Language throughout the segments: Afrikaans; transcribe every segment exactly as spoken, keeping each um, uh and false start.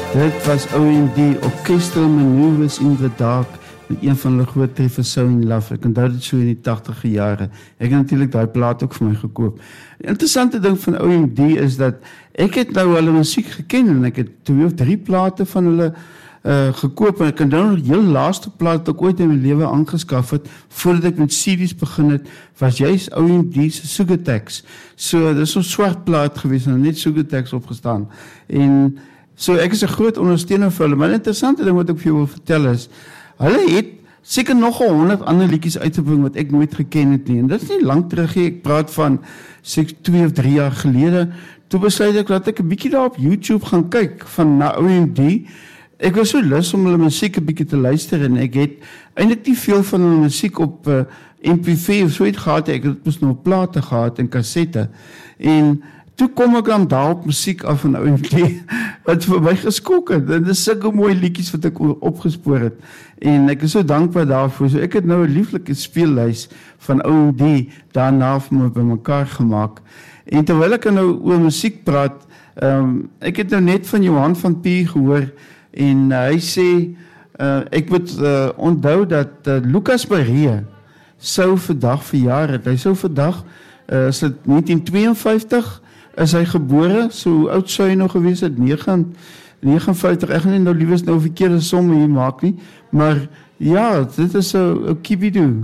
Dit was O M D, Orchestral Maneuvers in the Dark, met een van hulle groot treffers, So in Love. Ek onthou dit so in die tachtige jare. Ek het natuurlijk die plaat ook vir my gekoop. Die interessante ding van O M D is dat ek het nou hulle muziek geken en ek het twee of drie plate van hulle Uh, gekoop en ek kan dan nog die heel laaste plaat wat ek ooit in my lewe aangeskaf het voordat ek met C D's begin het, was juist O M D's Sugartex. So, dit is so'n swart plaat gewees en net Sugartex opgestaan. En so, ek is 'n groot ondersteuner vir hulle, maar die interessante ding wat ek vir jou wil vertel is, hulle het seker nog een honderd ander liedjies uitgebring wat ek nooit geken het nie, en dit is nie lang terug, ek praat van seker twee of drie jaar gelede, toe besluit ek dat ek 'n bietjie daar op YouTube gaan kyk van na O M D. Ek was so lus om hulle muziek 'n bietjie te luister en ek het eintlik nie veel van hulle muziek op uh, M P V of so iets gehad, ek het mos nou plate gehad en kassette. En toe kom ek dan daar op muziek af van O M D wat vir my geskok het. Dit is sulke mooi liedjies wat ek opgespoor het. En ek is so dankbaar daarvoor. So ek het nou 'n lieflike speellys van O M D daarna vir my bymekaar gemaak. En terwyl ek nou oor muziek praat, um, ek het nou net van Johan van Pier gehoor. En uh, hy sê, uh, ek moet uh, onthou dat uh, Lucas Barré sou vandag verjaar het. Hy sou vandag, uh, is dit negentien tweeënvyftig, is hy gebore, so oud sou hy nog gewees het, negenenvyftig, ek gaan nie nou liewes nou verkeerde somme hier maak nie, maar ja, dit is so 'n kibido.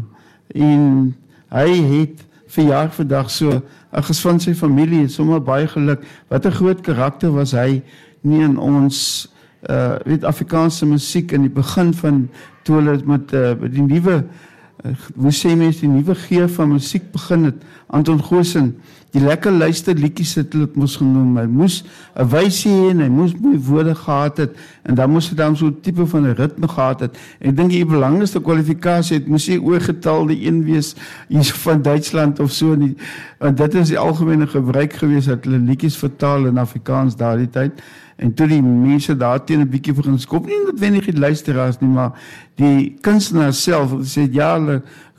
En hy het verjaar vandag, so, as van sy familie, sommer baie geluk. Wat 'n groot karakter was hy, nie in ons Uh, weet Afrikaanse muziek in die begin van toe hulle met uh, die nuwe uh, hoe sê mens, die nuwe geur van muziek begin het, Anton Goosen, die lekker luister liedjies het hulle het moes genoem, hy moes 'n wysie hê en hy moes mooi woorde gehad het en dan moes hy dan so 'n tipe van 'n ritme gehad het. En ek dink die belangrikste kwalifikasie het moes hy oorgetalde een wees hier van Duitsland of so nie, want dit is die algemene gebruik gewees dat hulle liedjies vertaal in Afrikaans daardie tyd. En toe die mense daar teen 'n bietjie begin skop, nie noodwendig die luisteraars nie, maar die kunstenaar self, sê ja, hulle,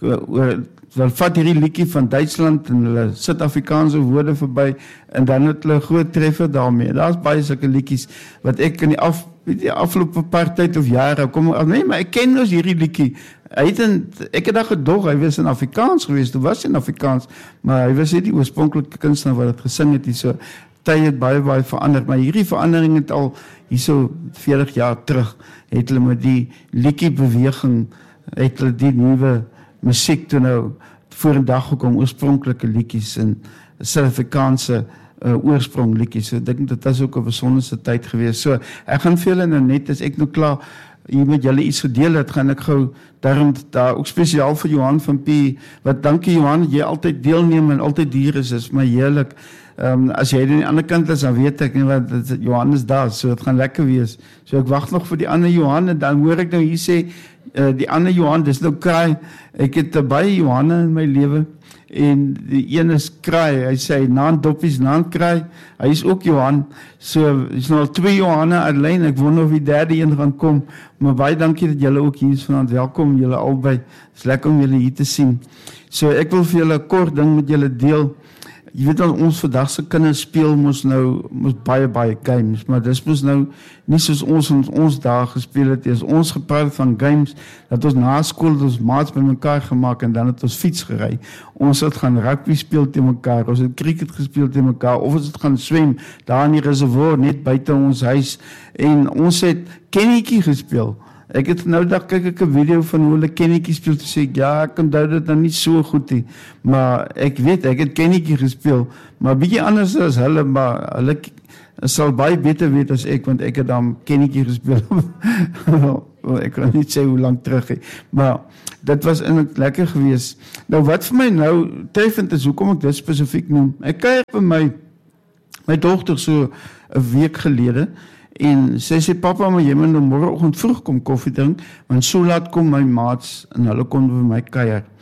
hulle vat hierdie liedjie van Duitsland en hulle sit Afrikaanse woorde verby en dan het hulle groot treffer daarmee. Daar's baie sulke liedjies wat ek in die af die afgelope paar tyd of jare kom, nee, maar ek ken ons hierdie liedjie. Hy het in, ek het daar gedog, hy was in Afrikaans geweest, toe was hy in Afrikaans, maar hy was nie die oorspronklike kunstenaar wat het gesing het, die so tyd het baie baie verander, maar hierdie verandering het al hier so veertig jaar terug, het hulle met die liedjie beweging, het hulle die nuwe musiek toe nou voor een dag gekom, oorspronklike liedjies en Suid-Afrikaanse uh, oorsprong liedjies, so ek dink dat is ook 'n besonderse tyd gewees, so ek gaan vir julle nou net, as ek nou klaar hier met julle iets gedeel het, gaan ek gou daarom daar ook spesiaal vir Johan van P, wat dankie Johan, jy altyd deelneem en altyd hier is, is my heerlik. Um, as jy aan die ander kant is, dan weet ek nie wat, Johan is daar, so het gaan lekker wees. So ek wacht nog vir die ander Johan, en dan hoor ek nou hier sê, uh, die ander Johan, dis nou Kraai, ek het uh, baie Johanne in my lewe, en die een is Kraai, hy sê, naam Doppies, naam Kraai, hy is ook Johan, so is nou al twee Johanne alleen, ek wonder of die derde een gaan kom, maar baie dankie dat julle ook hier is vanavond, welkom julle albei, is lekker om julle hier te sien. So ek wil vir julle kort ding met julle deel. Jy weet al, ons vandagse kinders speel moes nou, moes baie, baie games, maar dis moes nou nie soos ons ons, ons daar gespeel het, is ons gepraat van games, dat ons na school ons maats by mekaar gemaakt en dan het ons fiets gerei. Ons het gaan rugby speel teen mekaar, ons het cricket gespeel teen mekaar, of ons het gaan swem, daar in die reservoir, net buiten ons huis, en ons het kennetjie gespeel. Ek het nou dag kyk ek 'n video van hoe hulle kennetjie speel, toe sê ek, ja, ek onthou dit nou nie so goed nie, maar ek weet, ek het kennetjie gespeel, maar bietjie anders as hulle, maar hulle sal baie beter weet as ek, want ek het dan kennetjie gespeel, ek kan nie sê hoe lang terug he, maar dit was eintlik lekker gewees. Nou wat vir my nou treffend is, hoekom ek dit spesifiek noem, ek kuier by my, my dochter so 'n week gelede, en sy sê, papa, maar jy moet nou morgenoggend vroeg kom koffie drink, want so laat kom my maats, en hulle kom by my kuier.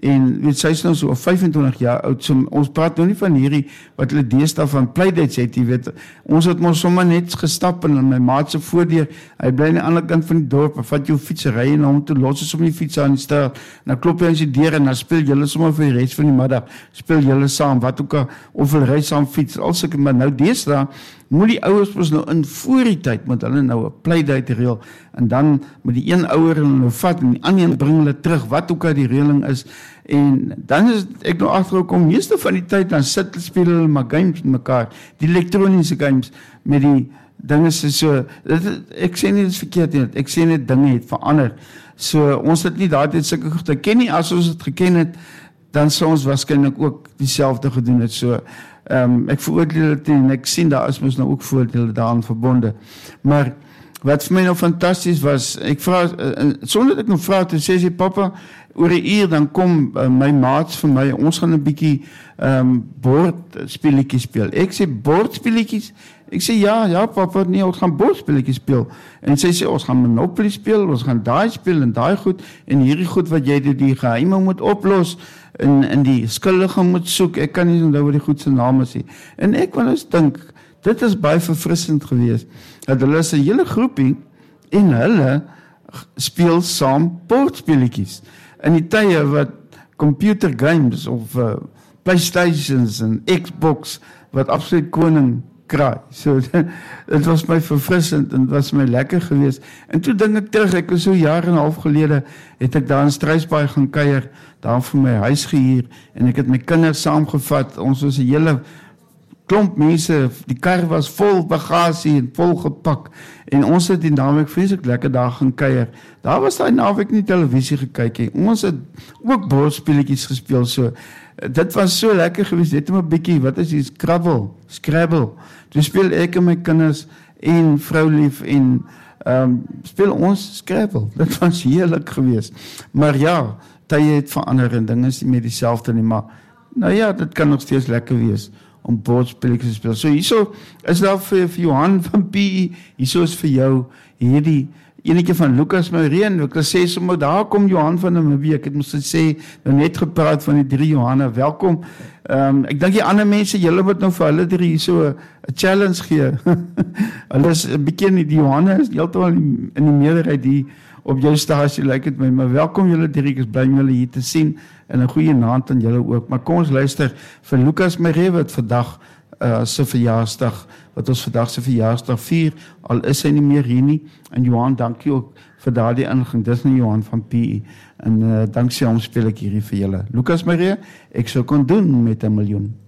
En weet, sy is nou so vyfentwintig jaar oud, so ons praat nou nie van hierdie, wat hulle deesdae van playdates het, jy weet, ons het ons sommer net gestap en my maat se voordeur, hy bly aan die ander kant van die dorp, en vat jou fietsery en hom toe los is om die fiets aan die straat, en dan klop jy aan die deur en dan speel julle sommer vir die res van die middag, speel julle saam, wat ook al, of hulle ry saam fiets, als ek, maar nou deesdae, moet die ouers ons nou in voor die tyd, moet hulle nou 'n playdate reël, en dan moet die een ouer hulle nou vat, en die ander een bring hulle terug, wat ook al die reëling is, en dan is ek nou agtergekom, meeste van die tyd, dan sit hulle speel hulle maar games met mekaar, die elektroniese games, met die dinge so, dit, ek sê nie dit is verkeerd nie, ek sê net dinge het verander, so ons het nie daardie sulke goed ken nie, as ons het geken het, dan sou ons waarskynlik ook dieselfde gedoen het, so, um, ek veroordeel dit en ek sien daar is ons nou ook voordele daaraan verbonde, maar, wat vir my nou fantasties was, ek vraag, uh, sonder dat ek nou vraag, toe sê sy, papa, oor die uur, dan kom uh, my maats van my, ons gaan 'n bietjie um, bordspelletjies speel, ek sê, bordspelletjies, ek sê, ja, ja papa, nee, ons gaan bordspelletjies speel, en sy sê, ons gaan Monopoly speel, ons gaan daai speel, en daai goed, en hierdie goed wat jy die, die geheime moet oplos, en, en die skuldige moet soek, ek kan nie onthou wat die goed se naam is nie, en ek wil eens dink, dit is baie verfrissend geweest, dat hulle is 'n hele groepie, en hulle speel saam bordspelletjies, in die tye wat computer games, of uh, Playstations, en Xbox, wat absoluut koning kraai, so, dit was my verfrissend, en het was my lekker geweest, en toe dink ek terug, ek was so jaar en half gelede, het ek daar in Struisbaai gaan kuier, daar vir my huis gehuur, en ek het my kinders saamgevat, ons was 'n hele klomp mense, die kar was vol bagasie en vol gepak, en ons het die naweek vreeslik lekker daar gaan kuier, daar was daai naweek nie televisie gekyk he, ons het ook bordspelletjies gespeel, so, dit was so lekker geweest, net om 'n bietjie, wat is die Scrabble, Scrabble, toe speel ek en my kinders, en vroulief, en um, speel ons Scrabble, dit was heerlik geweest, maar ja, tye het verander, en dinge is nie meer dieselfde nie, maar, nou ja, dit kan nog steeds lekker wees, om bordspelletjies te speel. So hierso is daar vir, vir Johan van P E, hierso is vir jou hierdie enetjie van Lucas Mareen, ek wil sê sommer, daar kom Johan van Namibia, ek het moes sê, nou net gepraat van die drie Johanne, welkom, um, ek dink die ander mense, julle moet nou vir hulle drie hierso 'n challenge gee, hulle is 'n bietjie nie, die Johanne is heeltemal in die meerderheid die op jou stasie, lyk het my, maar welkom julle drie, ek is bly om julle hier te sien, en 'n goeie naand aan julle ook, maar kom ons luister vir Lucas Maree, wat vandag uh, sy verjaarsdag, wat ons vandag sy verjaarsdag vier, al is hy nie meer hier nie, en Johan, dankie ook vir daardie ingang, dis nie Johan van P E, en uh, dankie hom speel ek hierdie vir julle. Lucas Maree, ek sou kon doen met 'n miljoen.